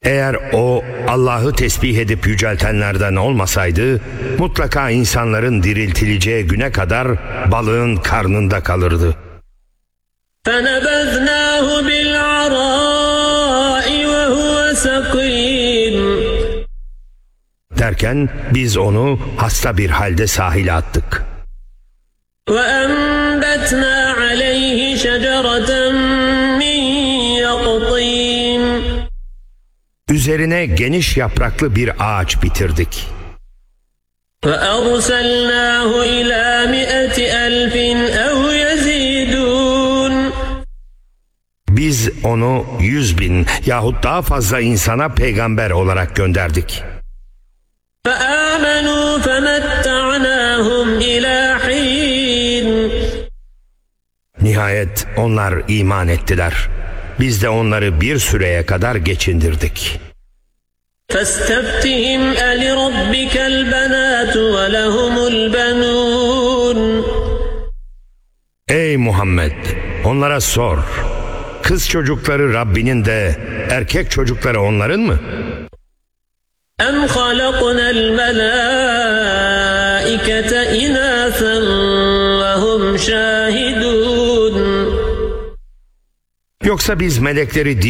Eğer o Allah'ı tesbih edip yüceltenlerden olmasaydı, mutlaka insanların diriltileceği güne kadar balığın karnında kalırdı. فَنَبَذْنَاهُ بِالْعَرَاءِ وَهُوَ سَقِيمٌ. Derken biz onu hasta bir halde sahile attık. وَأَنبَتْنَا عَلَيْهِ شَجَرَةً مِّن يَقْطِينٍ. Üzerine geniş yapraklı bir ağaç bitirdik. فَأَرْسَلْنَاهُ إِلَى 100,000 أَوْ يَزِيدُونَ. Biz onu 100.000 yahut daha fazla insana peygamber olarak gönderdik. فَآمَنُوا فَمَتَّعْنَاهُمْ إِلَى حِينٍ. Nihayet onlar iman ettiler. Biz de onları bir süreye kadar geçindirdik. فَاسْتَفْتِهِمْ أَلِرَبِّكَ الْبَنَاتُ وَلَهُمُ الْبَنُونَ. Ey Muhammed! Onlara sor. Kız çocukları Rabbinin de erkek çocukları onların mı? أَمْ خَلَقْنَا الْمَلَائِكَةَ إِنَاثًا وَهُمْ شَاهِدُونَ. Yoksa biz melekleri